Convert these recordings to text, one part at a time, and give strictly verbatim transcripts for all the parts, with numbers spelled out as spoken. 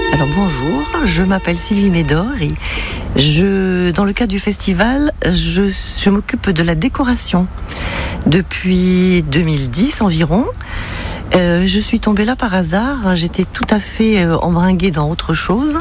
Alors bonjour, je m'appelle Sylvie Médor et je, dans le cadre du festival, je, je m'occupe de la décoration depuis deux mille dix environ. Euh, je suis tombée là par hasard, j'étais tout à fait euh, embringuée dans autre chose.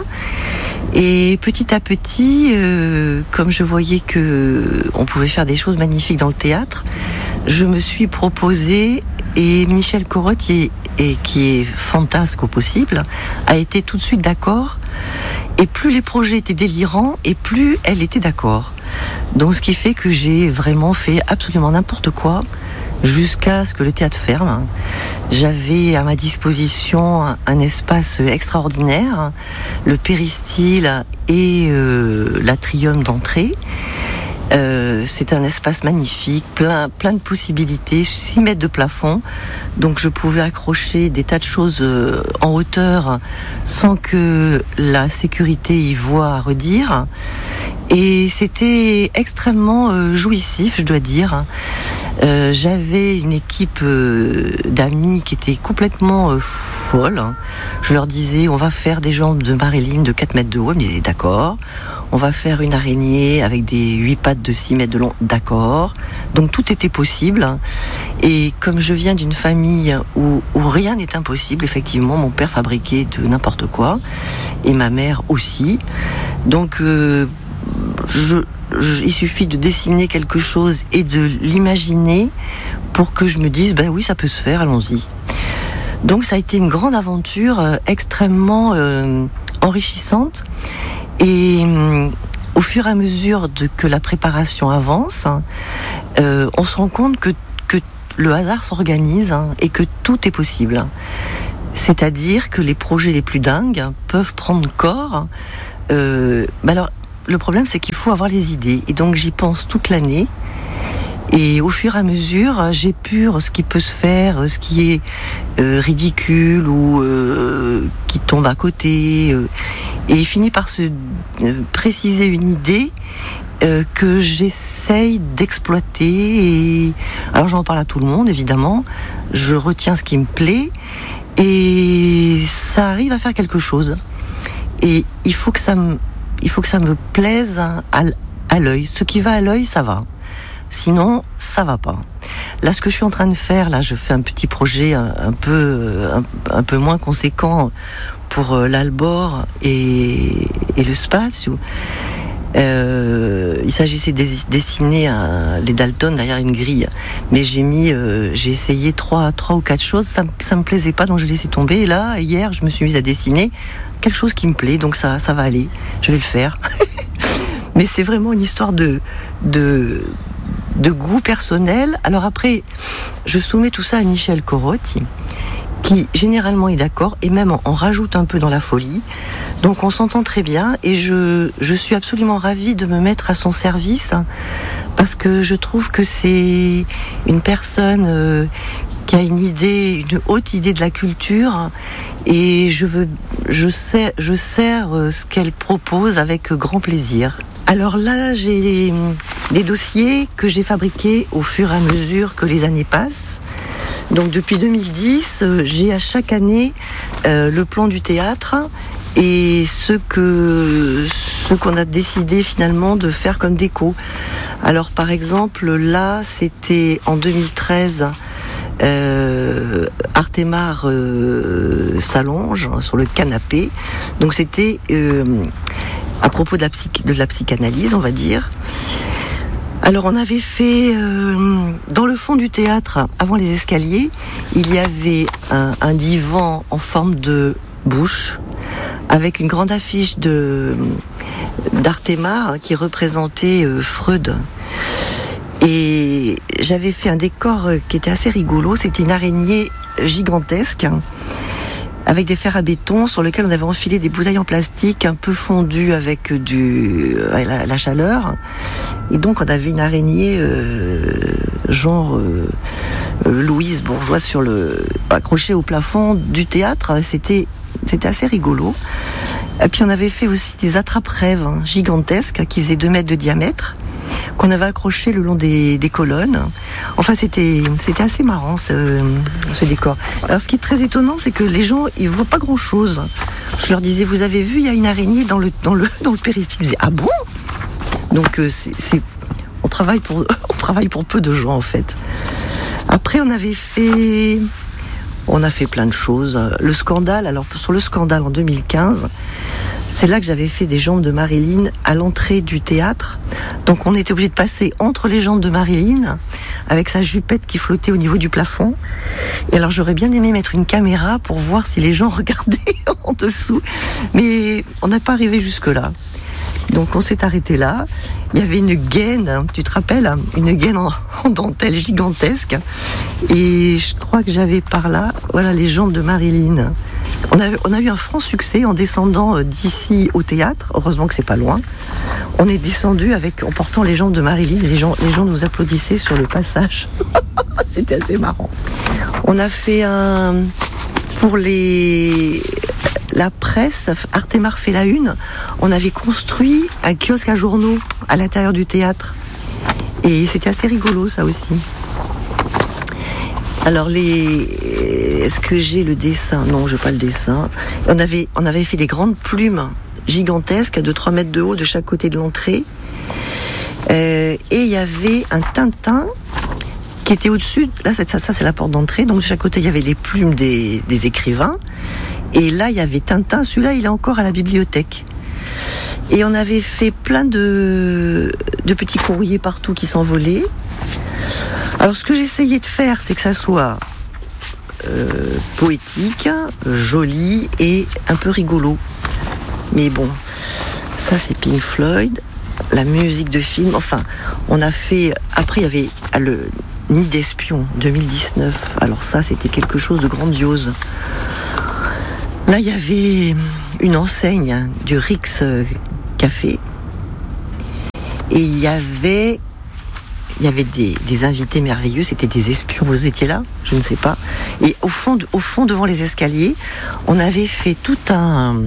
Et petit à petit, euh, comme je voyais que on pouvait faire des choses magnifiques dans le théâtre, je me suis proposée, et Michel Corotte, qui est, et qui est fantasque au possible, a été tout de suite d'accord. Et plus les projets étaient délirants, et plus elle était d'accord. Donc ce qui fait que j'ai vraiment fait absolument n'importe quoi, jusqu'à ce que le théâtre ferme. J'avais à ma disposition un espace extraordinaire, le péristyle et euh, l'atrium d'entrée. Euh, c'est un espace magnifique, plein, plein de possibilités, six mètres de plafond, donc je pouvais accrocher des tas de choses euh, en hauteur sans que la sécurité y voie à redire. Et c'était extrêmement euh, jouissif, je dois dire. Euh, j'avais une équipe euh, d'amis qui était complètement euh, folle. Je leur disais, on va faire des jambes de Marilyn de quatre mètres de haut. Ils me disaient, d'accord. On va faire une araignée avec des huit pattes de six mètres de long. D'accord. Donc tout était possible. Et comme je viens d'une famille où, où rien n'est impossible, effectivement, mon père fabriquait de n'importe quoi. Et ma mère aussi. Donc... Euh, Je, je, il suffit de dessiner quelque chose et de l'imaginer pour que je me dise, ben oui, ça peut se faire, allons-y. Donc ça a été une grande aventure euh, extrêmement euh, enrichissante. Et euh, au fur et à mesure de, que la préparation avance, euh, on se rend compte que, que le hasard s'organise hein, et que tout est possible. C'est-à-dire que les projets les plus dingues peuvent prendre corps. Euh, ben alors, le problème, c'est qu'il faut avoir les idées. Et donc, j'y pense toute l'année. Et au fur et à mesure, j'épure ce qui peut se faire, ce qui est euh, ridicule ou euh, qui tombe à côté. Euh, et finit par se euh, préciser une idée euh, que j'essaye d'exploiter. Et alors, j'en parle à tout le monde, évidemment. Je retiens ce qui me plaît. Et ça arrive à faire quelque chose. Et il faut que ça me... Il faut que ça me plaise à, à l'œil. Ce qui va à l'œil, ça va. Sinon, ça va pas. Là, ce que je suis en train de faire, là, je fais un petit projet un, un peu, un, un peu moins conséquent pour l'Albor et, et le Spatio. Euh, il s'agissait de dessiner un, les Dalton derrière une grille, mais j'ai mis, euh, j'ai essayé trois, trois ou quatre choses. Ça, ça me plaisait pas, donc je laissé tomber. Et là, hier, je me suis mise à dessiner quelque chose qui me plaît, donc ça, ça va aller. Je vais le faire. Mais c'est vraiment une histoire de, de, de goût personnel. Alors après, je soumets tout ça à Michel Corotte, qui généralement est d'accord et même en rajoute un peu dans la folie. Donc on s'entend très bien et je, je suis absolument ravie de me mettre à son service parce que je trouve que c'est une personne euh, qui a une idée, une haute idée de la culture et je veux, je sais, je sers ce qu'elle propose avec grand plaisir. Alors là, j'ai des dossiers que j'ai fabriqués au fur et à mesure que les années passent. Donc depuis deux mille dix, j'ai à chaque année euh, le plan du théâtre et ce que ce qu'on a décidé finalement de faire comme déco. Alors par exemple là, c'était en deux mille treize, euh, Artemar euh, s'allonge sur le canapé. Donc c'était euh, à propos de la, psych- de la psychanalyse, on va dire. Alors on avait fait, euh, dans le fond du théâtre, avant les escaliers, il y avait un, un divan en forme de bouche, avec une grande affiche de, d'Artemar qui représentait euh, Freud. Et j'avais fait un décor qui était assez rigolo, c'était une araignée gigantesque, avec des fers à béton sur lesquels on avait enfilé des bouteilles en plastique un peu fondues avec du avec la, la chaleur. Et donc on avait une araignée euh, genre euh, euh, Louise Bourgeois sur le accrochée au plafond du théâtre. C'était c'était assez rigolo. Et puis on avait fait aussi des attrape-rêves hein, gigantesques qui faisaient deux mètres de diamètre, qu'on avait accroché le long des, des colonnes. Enfin, c'était, c'était assez marrant, ce, ce décor. Alors, ce qui est très étonnant, c'est que les gens, ils voient pas grand-chose. je leur disais, vous avez vu, il y a une araignée dans le, dans le, dans le péristyle. Ils disaient, ah bon? Donc, euh, c'est, c'est, on travaille pour, on travaille pour peu de gens, en fait. Après, on avait fait, on a fait plein de choses. Le scandale, alors, sur le scandale en deux mille quinze, c'est là que j'avais fait des jambes de Marilyn à l'entrée du théâtre. Donc on était obligé de passer entre les jambes de Marilyn avec sa jupette qui flottait au niveau du plafond. Et alors j'aurais bien aimé mettre une caméra pour voir si les gens regardaient en dessous. Mais on n'est pas arrivé jusque-là. Donc on s'est arrêté là. Il y avait une gaine, tu te rappelles, une gaine en, en dentelle gigantesque. Et je crois que j'avais par là, voilà, les jambes de Marilyn. On a, on a eu un franc succès en descendant d'ici au théâtre. Heureusement que c'est pas loin. On est descendu avec, en portant les jambes de Marilyn. Les gens, les gens nous applaudissaient sur le passage. C'était assez marrant. On a fait un, pour les, la presse, Artemar fait la une. On avait construit un kiosque à journaux à l'intérieur du théâtre. Et c'était assez rigolo, ça aussi. Alors, les... est-ce que j'ai le dessin? Non, je n'ai pas le dessin. On avait, on avait fait des grandes plumes gigantesques de trois mètres de haut de chaque côté de l'entrée. Euh, et il y avait un Tintin qui était au-dessus. Là, ça, ça c'est la porte d'entrée. Donc, de chaque côté, il y avait les plumes des, des écrivains. Et là, il y avait Tintin. Celui-là, il est encore à la bibliothèque. Et on avait fait plein de, de petits courriers partout qui s'envolaient. Alors, ce que j'essayais de faire, c'est que ça soit euh, poétique, joli et un peu rigolo. Mais bon, ça c'est Pink Floyd, la musique de film. Enfin, on a fait... Après, il y avait le Nid d'espion deux mille dix-neuf. Alors ça, c'était quelque chose de grandiose. Là, il y avait une enseigne du Rix Café. Et il y avait... Il y avait des, des invités merveilleux, c'était des espions, vous étiez là? Je ne sais pas. Et au fond, au fond, devant les escaliers, on avait fait tout un...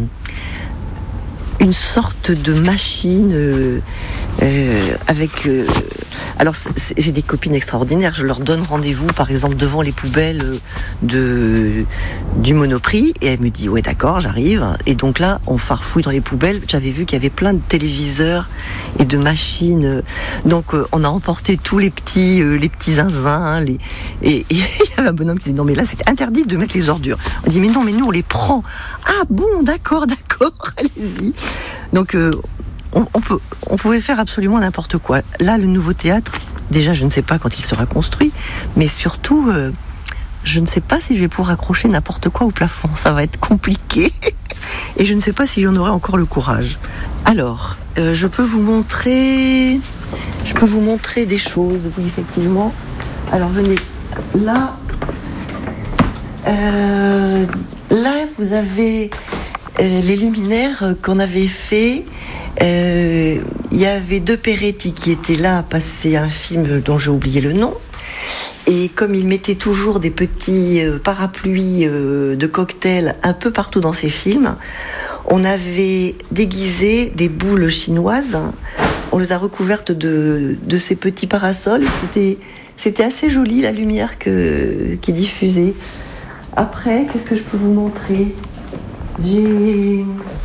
une sorte de machine euh, euh, avec... Euh, alors, c'est, c'est, j'ai des copines extraordinaires, je leur donne rendez-vous, par exemple, devant les poubelles de, du Monoprix, et elle me dit, ouais, d'accord, j'arrive. Et donc là, on farfouille dans les poubelles. J'avais vu qu'il y avait plein de téléviseurs et de machines. Donc, euh, on a emporté tous les petits, euh, les petits zinzins. Hein, les... Et il y avait un bonhomme qui disait, non, mais là, c'est interdit de mettre les ordures. On dit, mais non, mais nous, on les prend. Ah bon, d'accord, d'accord, allez-y. Donc, euh, On, on, peut, on pouvait faire absolument n'importe quoi. Là, le nouveau théâtre, déjà, je ne sais pas quand il sera construit, mais surtout, euh, je ne sais pas si je vais pouvoir accrocher n'importe quoi au plafond. Ça va être compliqué. Et je ne sais pas si j'en aurai encore le courage. Alors, euh, je peux vous montrer... Je peux vous montrer des choses, oui, effectivement. Alors, venez. Là, euh, là, vous avez euh, les luminaires qu'on avait fait... Il euh, y avait deux Peretti qui étaient là à passer un film dont j'ai oublié le nom. Et comme il mettait toujours des petits euh, parapluies euh, de cocktails un peu partout dans ses films, on avait déguisé des boules chinoises. On les a recouvertes de, de ces petits parasols. C'était, c'était assez joli la lumière que, qui diffusait. Après, qu'est-ce que je peux vous montrer? J'ai...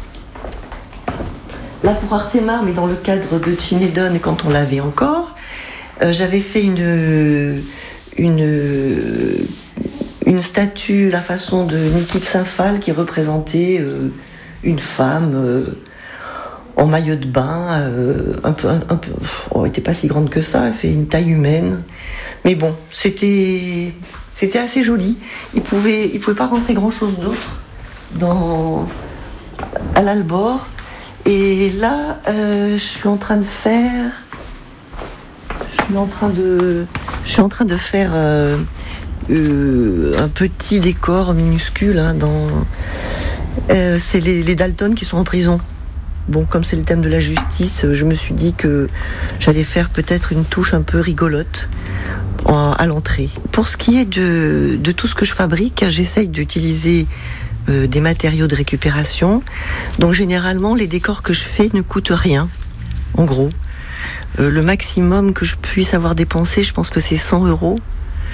Là, pour Artemar, mais dans le cadre de Chinedon, quand on l'avait encore, euh, j'avais fait une, une, une statue, la façon de Niki de Saint-Phal, qui représentait euh, une femme euh, en maillot de bain, euh, un peu, un, un peu, oh, elle n'était pas si grande que ça, elle fait une taille humaine. Mais bon, c'était, c'était assez joli. Il pouvait, il pouvait pas rentrer grand-chose d'autre dans, à l'Albor. Et là, euh, je suis en train de faire, je suis en train de, je suis en train de faire euh, euh, un petit décor minuscule. Hein, dans, euh, c'est les, les Dalton qui sont en prison. Bon, comme c'est le thème de la justice, je me suis dit que j'allais faire peut-être une touche un peu rigolote en, à l'entrée. Pour ce qui est de, de tout ce que je fabrique, j'essaye d'utiliser Euh, des matériaux de récupération. Donc généralement, les décors que je fais ne coûtent rien, en gros. Euh, le maximum que je puisse avoir dépensé, je pense que c'est cent euros.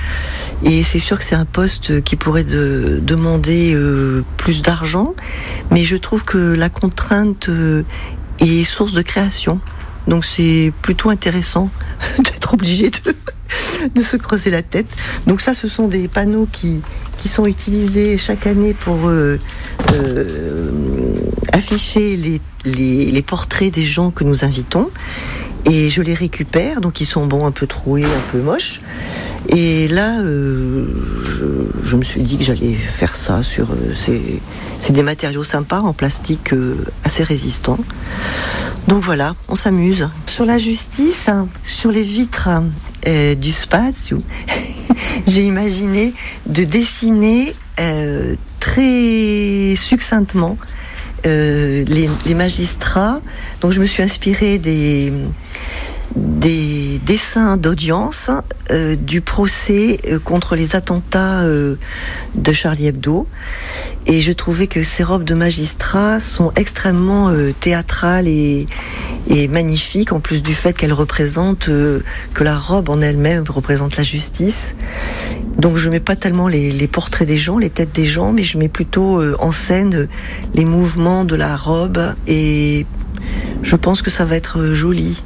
Et c'est sûr que c'est un poste qui pourrait de, demander euh, plus d'argent, mais je trouve que la contrainte euh, est source de création. Donc c'est plutôt intéressant d'être obligé de, de se creuser la tête. Donc ça, ce sont des panneaux qui, qui sont utilisés chaque année pour euh, euh, afficher les, les, les portraits des gens que nous invitons. Et je les récupère, donc ils sont bons, un peu troués, un peu moches. Et là, euh, je, je me suis dit que j'allais faire ça sur... Euh, c'est, c'est des matériaux sympas, en plastique euh, assez résistants. Donc voilà, on s'amuse. Sur la justice, hein, sur les vitres euh, du spazio, j'ai imaginé de dessiner euh, très succinctement euh, les, les magistrats. Donc je me suis inspirée des... des dessins d'audience euh, du procès euh, contre les attentats euh, de Charlie Hebdo, et je trouvais que ces robes de magistrats sont extrêmement euh, théâtrales et, et magnifiques, en plus du fait qu'elles représentent euh, que la robe en elle-même représente la justice. Donc je mets pas tellement les, les portraits des gens, les têtes des gens, mais je mets plutôt euh, en scène euh, les mouvements de la robe, et je pense que ça va être euh, joli.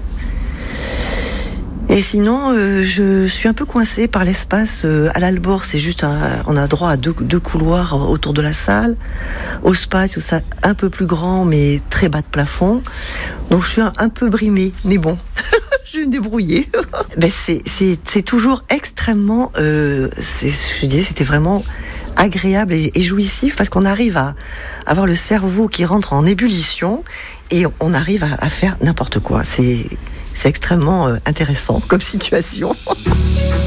Et sinon, euh, je suis un peu coincée par l'espace. Euh, à l'Albor, c'est juste, un, on a droit à deux, deux couloirs autour de la salle. Au Spazio, c'est un peu plus grand, mais très bas de plafond. Donc je suis un, un peu brimée, mais bon, je vais me débrouiller. ben c'est, c'est, c'est toujours extrêmement, euh, c'est, je disais, c'était vraiment agréable et, et jouissif, parce qu'on arrive à avoir le cerveau qui rentre en ébullition et on arrive à, à faire n'importe quoi. C'est C'est extrêmement intéressant comme situation.